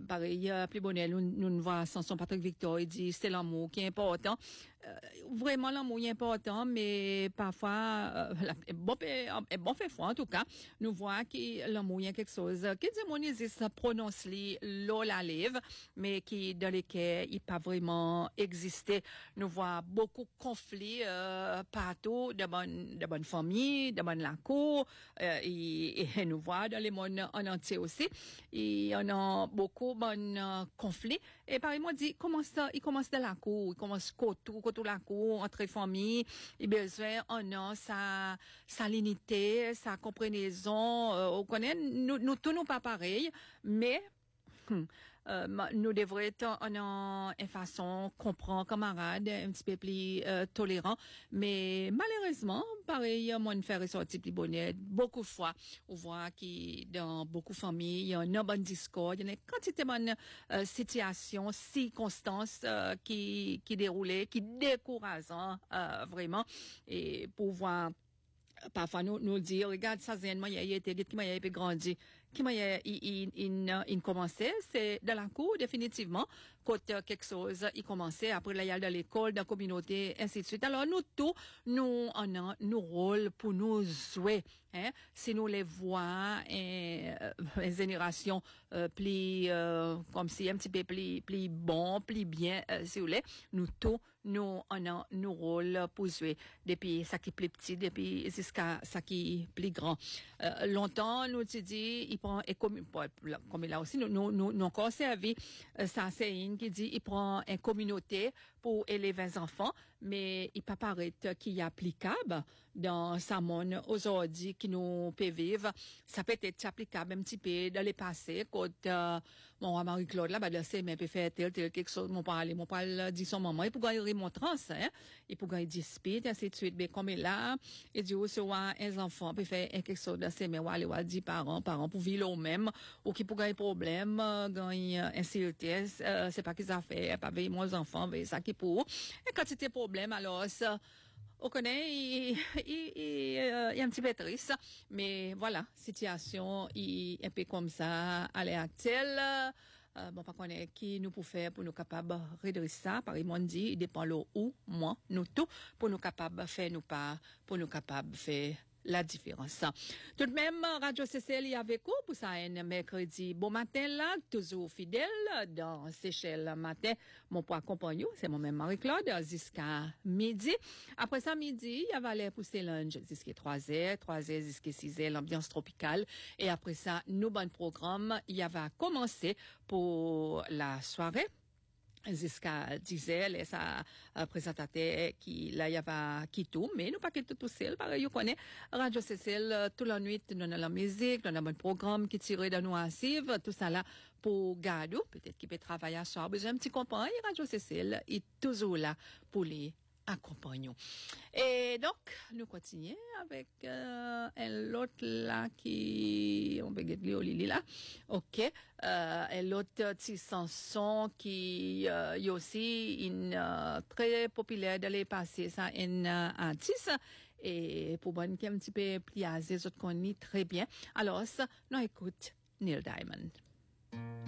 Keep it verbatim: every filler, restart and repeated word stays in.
pareil, plus bonnet, nous, nous voit Samson Patrick Victor, il dit, c'est l'amour qui est important. Euh, vraiment, l'amour est important, mais parfois, euh, la, bon, bon fait foi, en tout cas, nous voit que l'amour est quelque chose, que des mots existe, prononce li, l'eau la lève, mais qui, dans lesquels il pas vraiment existé. Nous voit beaucoup de conflits, euh, partout, de bonnes, de bonnes familles, de bonnes la cour, euh, et, et nous voit dans les mondes en entier aussi. Et on a beaucoup de bon, conflits. Et par exemple, dit, comment ça, il commence de la cour, il commence côté, côté la cour, entre familles, il besoin, on a sa, sa l'unité, sa compréhension, euh, on connaît, nous, nous, tous nous pas pareil, mais, Hmm. Euh, nous devrions être en une façon comprendre camarade un petit peu plus euh, tolérant, mais malheureusement pareil moi ne faire ressortir plus bonnet beaucoup de fois on voit que dans beaucoup de familles il y a un bon discours, il y a une quantité de bonnes euh, situations, circonstances euh, qui qui déroulaient, qui décourageant euh, vraiment, et pour voir parfois nous nous dire regarde ça zènement il y a été qui m'a y a grandi qui m'a il il il il commençait c'est dans la cour définitivement quand quelque chose il commençait après là il y a dans l'école dans la communauté ainsi de suite. Alors nous tous nous on a nos rôles pour nous jouer hein, si nous les voix et euh, les générations euh, plus euh, comme si un petit peu plus plus bon plus bien euh, si vous voulez, nous tous nous on a nos rôles pour jouer depuis ça qui est plus petit depuis jusqu'à ça qui est plus grand. Euh, longtemps nous tu dit il prend et comme comme là aussi nous nous nous encore servi euh, ça c'est une qui dit il prend une communauté pour élever les enfants, mais il pas paraître qu'il est applicable dans sa monde aujourd'hui qui nous peut vivre. Ça peut être applicable un petit peu dans les passés quand euh, mon Marie-Claude là bah c'est mais peut faire tel tel quelque chose mon parler mon parle dit son maman il pour gagner remontrance hein, il pour gagner dispute ainsi de suite, mais comme là il dit aussi un enfant peut faire quelque chose de c'est mais aller voir dix parents parents pour vivre au même ou qui pour gagner problème gagner insécurité euh, c'est pas qu'ils a fait pas veiller moins enfants veiller ça qui pour et quand c'était problème alors ça on connaît il il il, euh, il y a un petit peu triste, mais voilà situation il un peu comme ça à l'heure actuelle. Euh, bon, pas connaît qui nous pour faire pour nous capables redresser ça. Par exemple, dit, il dépend là où, moi, nous tous, pour nous capables faire nous pas, pour nous capables faire la différence. Tout de même, Radio C C L y avec vous pour ça un mercredi bon matin là, toujours fidèle dans Seychelles matin. Mon point compagnon, c'est mon même Marie-Claude jusqu'à midi. Après ça midi, il y va aller pousser lunch jusqu'à trois heures, trois heures jusqu'à six heures, l'ambiance tropicale. Et après ça, nous bon programme, il va commencer pour la soirée. Jusqu'à dix heures, et ça, euh, présentateur qui, là, il y avait qui tout, mais nous pas qui tout tout seul, pareil, vous connaissez, Radio C C L, toute la nuit, nous avons la musique, nous avons un programme qui tire de nous assises, tout ça là, pour garder, peut-être qu'il peut travailler à soir, besoin un petit compagnie, Radio C C L, est toujours là pour les accompagnons. Et donc, nous continuons avec euh, un autre là qui, on peut dire au Lili là, ok, euh, un autre petit chanson qui euh, y a aussi une euh, très populaire dans les passés, ça une euh, artiste, et pour bonne qui est un petit peu plié, les autres qu'on connaît très bien. Alors, ça, nous écoute Neil Diamond.